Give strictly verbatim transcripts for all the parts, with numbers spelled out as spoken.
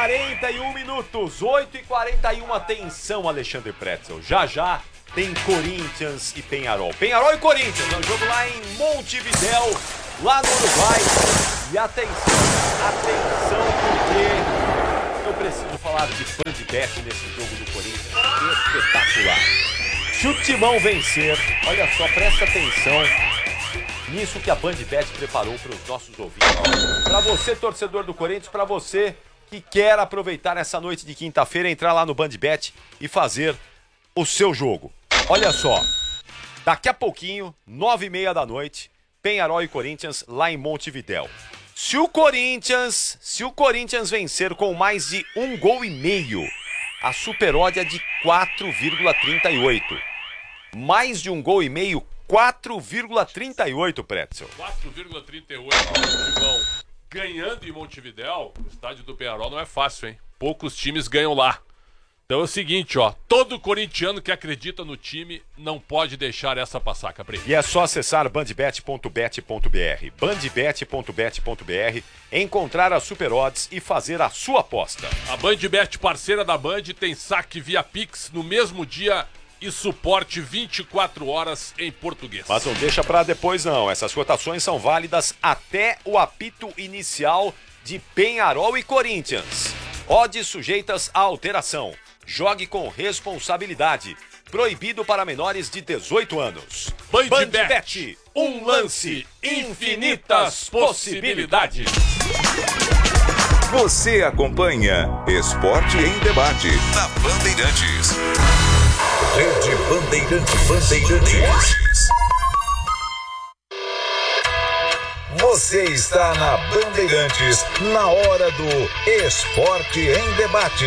quarenta e um minutos, oito e quarenta e um, atenção, Alexandre Pretzel. Já já tem Corinthians e Peñarol. Peñarol e Corinthians, é um jogo lá em Montevidéu, lá no Uruguai. E atenção, atenção, porque eu preciso falar de Bandbet nesse jogo do Corinthians. Espetacular. Se o Timão vencer, olha só, presta atenção nisso que a Bandbet preparou para os nossos ouvintes. Para você, torcedor do Corinthians, para você que quer aproveitar essa noite de quinta-feira, entrar lá no Bandbet e fazer o seu jogo. Olha só, daqui a pouquinho, nove e meia da noite, Peñarol e Corinthians lá em Montevidéu. Se o Corinthians, se o Corinthians vencer com mais de um gol e meio, a superodd é de quatro vírgula trinta e oito. Mais de um gol e meio, quatro vírgula trinta e oito, Pretzel. quatro vírgula trinta e oito, Timão. Ganhando em Montevidéu, o estádio do Peñarol não é fácil, hein? Poucos times ganham lá. Então é o seguinte, ó, todo corintiano que acredita no time não pode deixar essa passar, Capri. E é só acessar bandbet ponto bet ponto br, bandbet ponto bet ponto br, encontrar as super odds e fazer a sua aposta. A Bandbet, parceira da Band, tem saque via Pix no mesmo dia e suporte vinte e quatro horas em português. Mas não deixa pra depois não, essas cotações são válidas até o apito inicial de Peñarol e Corinthians. Odds sujeitas a alteração. Jogue com responsabilidade. Proibido para menores de dezoito anos. Bandbet, Bandbet, um lance, infinitas possibilidades. Você acompanha Esporte em Debate na Bandeirantes. Rede Bandeirantes. Bandeirantes. Você está na Bandeirantes, na hora do Esporte em Debate.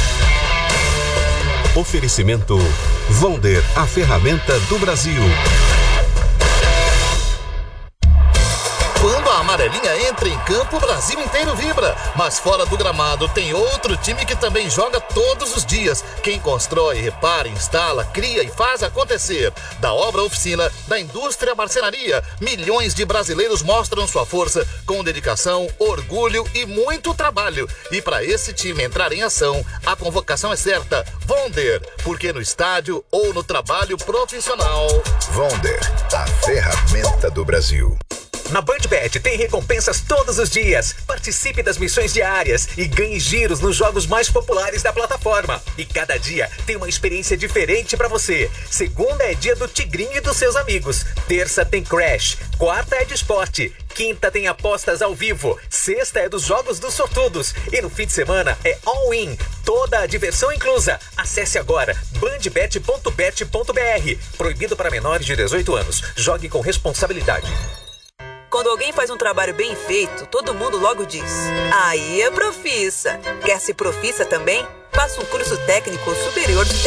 Oferecimento Vonder, a ferramenta do Brasil. Quando a amarelinha entra em campo, o Brasil inteiro vibra. Mas fora do gramado tem outro time que também joga todos os dias. Quem constrói, repara, instala, cria e faz acontecer. Da obra à oficina, da indústria à marcenaria, milhões de brasileiros mostram sua força com dedicação, orgulho e muito trabalho. E para esse time entrar em ação, a convocação é certa. Vonder, porque no estádio ou no trabalho profissional. Vonder, a ferramenta do Brasil. Na Bandbet tem recompensas todos os dias. Participe das missões diárias e ganhe giros nos jogos mais populares da plataforma. E cada dia tem uma experiência diferente pra você. Segunda é dia do Tigrinho e dos seus amigos. Terça tem Crash. Quarta é de esporte. Quinta tem apostas ao vivo. Sexta é dos jogos dos sortudos. E no fim de semana é all-in. Toda a diversão inclusa. Acesse agora bandbet ponto bet ponto br. Proibido para menores de dezoito anos. Jogue com responsabilidade. Quando alguém faz um trabalho bem feito, todo mundo logo diz: aí é profissa. Quer ser profissa também? Faça um curso técnico superior de